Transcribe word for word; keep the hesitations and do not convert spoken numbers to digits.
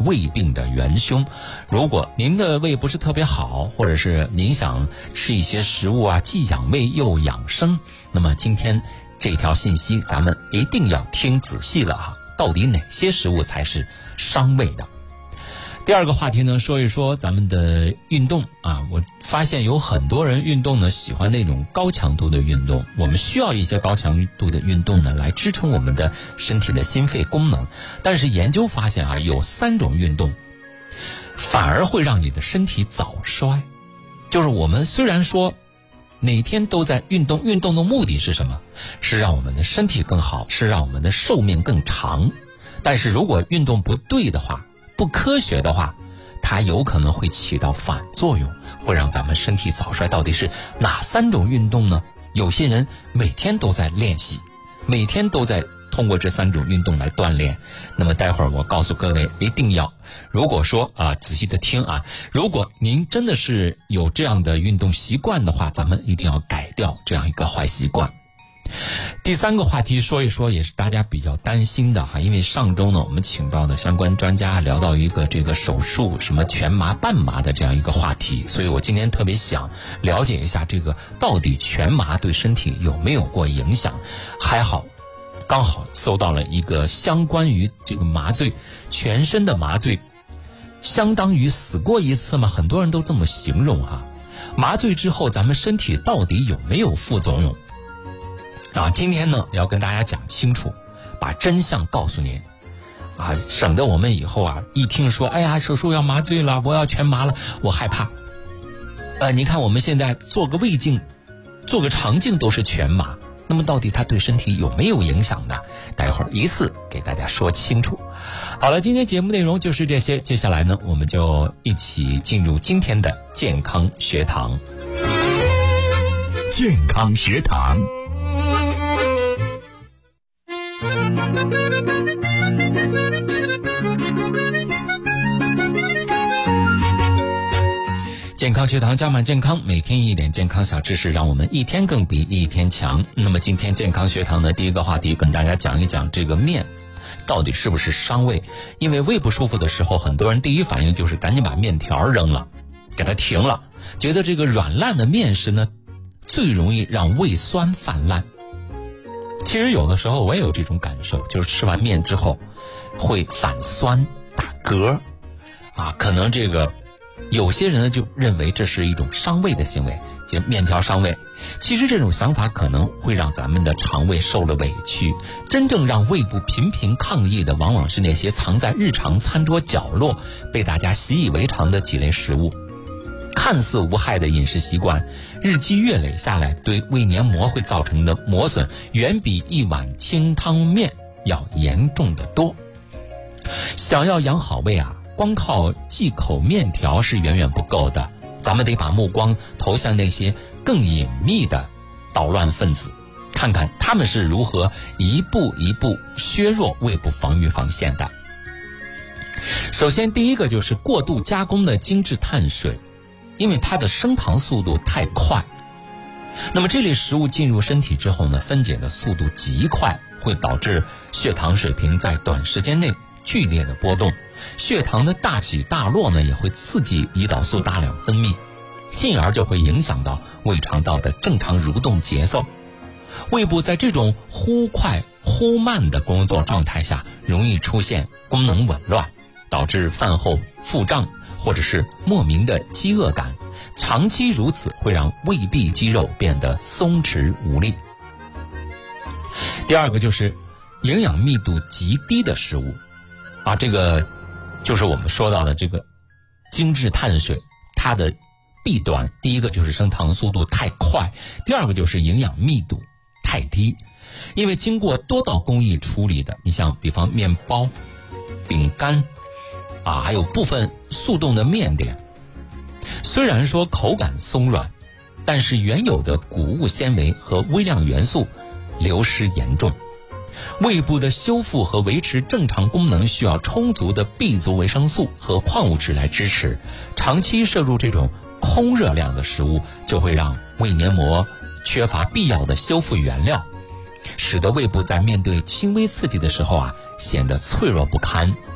胃病的元凶。如果您的胃不是特别好，或者是您想吃一些食物啊，既养胃又养生，那么今天这条信息咱们一定要听仔细了哈，到底哪些食物才是伤胃的？第二个话题呢，说一说咱们的运动啊。我发现有很多人运动呢，喜欢那种高强度的运动。我们需要一些高强度的运动呢，来支撑我们的身体的心肺功能。但是研究发现啊，有三种运动反而会让你的身体早衰。就是我们虽然说每天都在运动，运动的目的是什么？是让我们的身体更好，是让我们的寿命更长。但是如果运动不对的话，不科学的话，它有可能会起到反作用，会让咱们身体早衰。到底是哪三种运动呢？有些人每天都在练习，每天都在通过这三种运动来锻炼。那么待会儿我告诉各位，一定要，如果说啊，仔细的听啊，如果您真的是有这样的运动习惯的话，咱们一定要改掉这样一个坏习惯。第三个话题说一说，也是大家比较担心的哈，因为上周呢，我们请到的相关专家聊到一个这个手术什么全麻半麻的这样一个话题，所以我今天特别想了解一下这个到底全麻对身体有没有过影响。还好刚好搜到了一个相关于这个麻醉，全身的麻醉相当于死过一次嘛，很多人都这么形容哈。麻醉之后咱们身体到底有没有副作用啊？今天呢要跟大家讲清楚，把真相告诉您啊，省得我们以后啊一听说哎呀手术要麻醉了，我要全麻了，我害怕。呃，你看我们现在做个胃镜，做个肠镜都是全麻，那么到底它对身体有没有影响呢？待会儿一次给大家说清楚。好了，今天节目内容就是这些，接下来呢我们就一起进入今天的健康学堂。 健康学堂， 健康学堂加满健康，每天一点健康小知识，让我们一天更比一天强。那么今天健康学堂的第一个话题，跟大家讲一讲这个面到底是不是伤胃。因为胃不舒服的时候，很多人第一反应就是赶紧把面条扔了，给它停了，觉得这个软烂的面食呢最容易让胃酸泛滥。其实有的时候我也有这种感受，就是吃完面之后会反酸打嗝啊，可能这个有些人呢就认为这是一种伤胃的行为，就面条伤胃。其实这种想法可能会让咱们的肠胃受了委屈，真正让胃部频频抗议的往往是那些藏在日常餐桌角落被大家习以为常的几类食物。看似无害的饮食习惯，日积月累下来，对胃黏膜会造成的磨损远比一碗清汤面要严重得多。想要养好胃啊，光靠忌口面条是远远不够的，咱们得把目光投向那些更隐秘的捣乱分子，看看他们是如何一步一步削弱胃部防御防线的。首先第一个就是过度加工的精致碳水，因为它的升糖速度太快，那么这类食物进入身体之后呢，分解的速度极快，会导致血糖水平在短时间内剧烈的波动，血糖的大起大落呢，也会刺激胰岛素大量分泌，进而就会影响到胃肠道的正常蠕动节奏。胃部在这种忽快忽慢的工作状态下，容易出现功能紊乱，导致饭后腹胀或者是莫名的饥饿感，长期如此会让胃壁肌肉变得松弛无力。第二个就是营养密度极低的食物啊，这个就是我们说到的这个精致碳水，它的弊端第一个就是升糖速度太快，第二个就是营养密度太低。因为经过多道工艺处理的，你像比方面包、饼干啊，还有部分速冻的面点，虽然说口感松软，但是原有的谷物纤维和微量元素流失严重。胃部的修复和维持正常功能需要充足的 B 族维生素和矿物质来支持，长期摄入这种空热量的食物，就会让胃黏膜缺乏必要的修复原料，使得胃部在面对轻微刺激的时候啊，显得脆弱不堪，